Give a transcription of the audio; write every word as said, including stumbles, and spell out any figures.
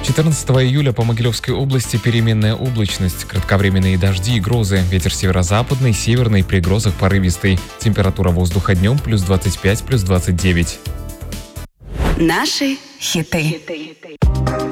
четырнадцатого июля по Могилевской области переменная облачность, кратковременные дожди и грозы. Ветер северо-западный, северный, при грозах порывистый. Температура воздуха днем плюс двадцать пять, плюс двадцать девять. Наши хиты.